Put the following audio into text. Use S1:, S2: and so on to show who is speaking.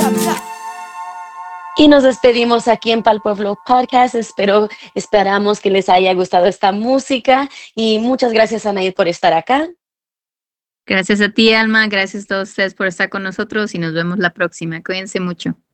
S1: Y nos despedimos aquí en Pal Pueblo Podcast. Esperamos que les haya gustado esta música y muchas gracias, Anaid, por estar acá.
S2: Gracias a ti, Alma. Gracias a todos ustedes por estar con nosotros y nos vemos la próxima. Cuídense mucho.